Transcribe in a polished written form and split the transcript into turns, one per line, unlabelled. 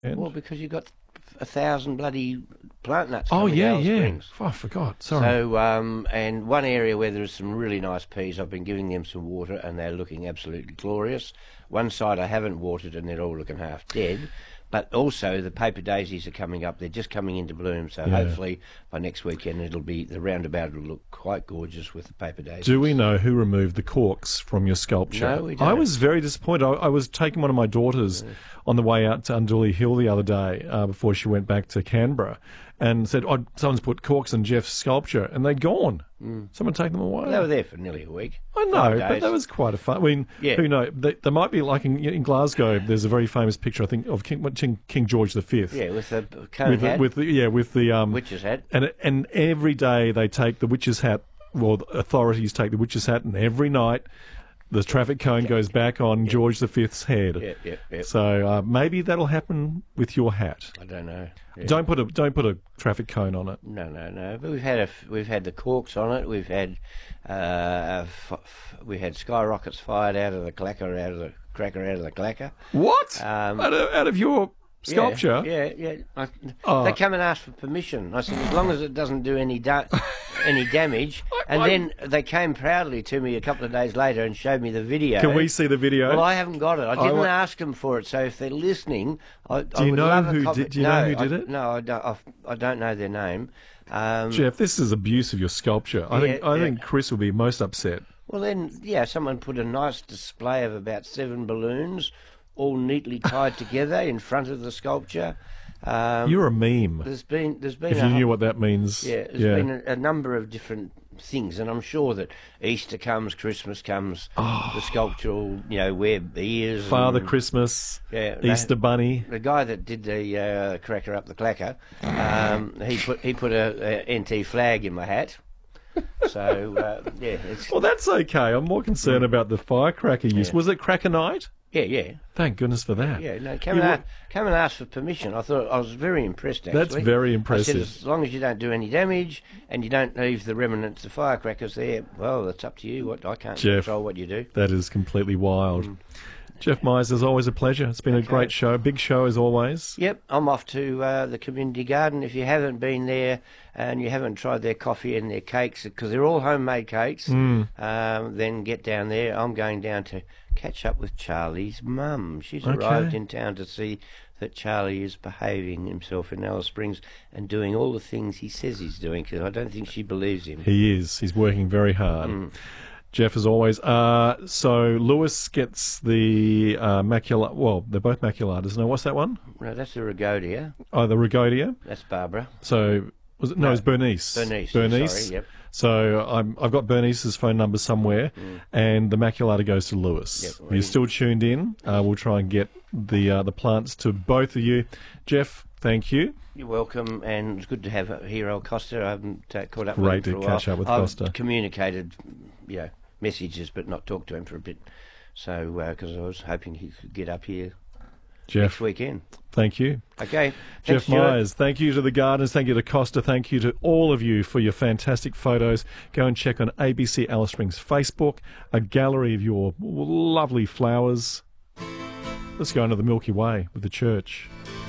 And?
Well, because you've got 1,000 bloody plant nuts
Oh,
coming
yeah,
out of
yeah.
Springs.
Oh, I forgot. Sorry.
So, and one area where there's some really nice peas, I've been giving them some water and they're looking absolutely glorious. One side I haven't watered and they're all looking half dead. But also the paper daisies are coming up. They're just coming into bloom. So hopefully by next weekend the roundabout will look quite gorgeous with the paper daisies.
Do we know who removed the corks from your sculpture?
No, we don't.
I was very disappointed. I was taking one of my daughters on the way out to Unduli Hill the other day before she went back to Canberra and said, oh, someone's put corks in Jeff's sculpture, and they're gone. Someone take them away.
They were there for nearly a week.
I know,
5
but
days.
that was quite a fun. I mean, who knows? There might be, like in Glasgow, there's a very famous picture, I think, of King George V.
Yeah, with the cone hat.
With the
witch's hat.
And every day they take the witch's hat. Well, the authorities take the witch's hat, and every night the traffic cone goes back on George V's head.
Yeah.
So maybe that'll happen with your hat.
I don't know. Yeah.
Don't put a traffic cone on it.
No. But we've had the corks on it. We've had we had skyrockets fired out of the cracker out of the clacker.
What? Out of your sculpture?
Yeah. They come and ask for permission. I said, as long as it doesn't do any damage. And then they came proudly to me a couple of days later and showed me the video.
Can we see the video?
Well, I haven't got it. I didn't ask them for it. So if they're listening,
Do you know who did it?
No, I don't know their name.
Jeff, this is abuse of your sculpture. I think Chris will be most upset.
Well, then, someone put a nice display of about 7 balloons, all neatly tied together in front of the sculpture.
You're a meme.
There's been.
If you knew what that means.
There's been a number of different things, and I'm sure that Easter comes, Christmas comes, the sculpture will, wear ears.
Father Christmas, Easter Bunny.
The guy that did the cracker up the clacker, he put a NT flag in my hat. So
Well, that's okay. I'm more concerned about the firecracker use. Was it Cracker Night?
Yeah.
Thank goodness for that.
Yeah, no, come and ask for permission. I thought I was very impressed, actually.
That's very impressive.
I said, as long as you don't do any damage and you don't leave the remnants of firecrackers there, well, it's up to you. I can't control what you do.
That is completely wild. Jeff Myers, it's always a pleasure. It's been a great show. Big show as always.
Yep, I'm off to the community garden. If you haven't been there and you haven't tried their coffee and their cakes, because they're all homemade cakes, then get down there. I'm going down to catch up with Charlie's mum. She's arrived in town to see that Charlie is behaving himself in Alice Springs and doing all the things he says he's doing, because I don't think she believes him.
He is. He's working very hard. Jeff, as always. So Lewis gets the macula. Well, they're both maculatas. No, what's that one?
No, that's the Rhagodia.
Oh, the Rhagodia.
That's Barbara.
So was it? No, it's Bernice.
Bernice. Sorry, yep.
So I've got Bernice's phone number somewhere, and the maculata goes to Lewis.
Yep.
You're still tuned in. We'll try and get the plants to both of you. Jeff, thank you.
You're welcome, and it's good to have Hero Costa. I haven't caught up
Great
with him for a
to
while.
catch up with
I've
Costa.
Communicated, messages, but not talked to him for a bit. So, because I was hoping he could get up here
Jeff,
next weekend.
Thank you.
Okay.
Jeff Myers, thank you to the gardeners, thank you to Costa, thank you to all of you for your fantastic photos. Go and check on ABC Alice Springs Facebook, a gallery of your lovely flowers. Let's go into the Milky Way with the church.